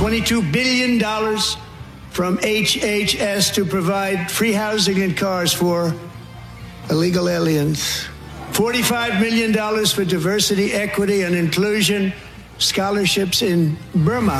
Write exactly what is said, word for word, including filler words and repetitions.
twenty-two billion dollars from H H S to provide free housing and cars for illegal aliens. forty-five million dollars for diversity, equity, and inclusion scholarships in Burma.